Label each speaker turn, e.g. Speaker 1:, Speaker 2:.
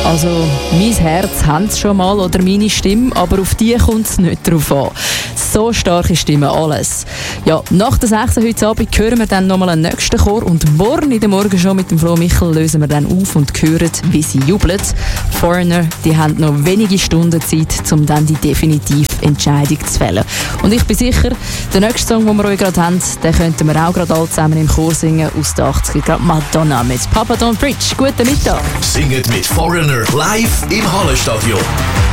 Speaker 1: Also, mein Herz hat es schon mal oder meine Stimme, aber auf die kommt es nicht drauf an. So starke Stimmen, alles. Ja, nach der 6 heute Abend hören wir dann nochmal einen nächsten Chor und morgen in der Morgenshow mit dem Flo Michel lösen wir dann auf und hören, wie sie jubeln. Foreigner, die haben noch wenige Stunden Zeit, um dann die definitive Entscheidung zu fällen. Und ich bin sicher, der nächste Song, den wir euch gerade haben, den könnten wir auch gerade alle zusammen im Chor singen aus den 80ern. Gerade Madonna mit Papa Don't Preach. Guten Mittag.
Speaker 2: Singet mit Foreigner live im Hallenstadion.